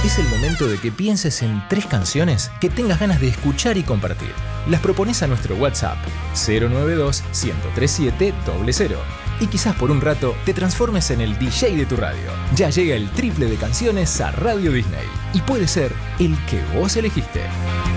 Es el momento de que pienses en 3 canciones que tengas ganas de escuchar y compartir. Las propones a nuestro WhatsApp 092-103700 y quizás por un rato te transformes en el DJ de tu radio. Ya llega el triple de canciones a Radio Disney y puede ser el que vos elegiste.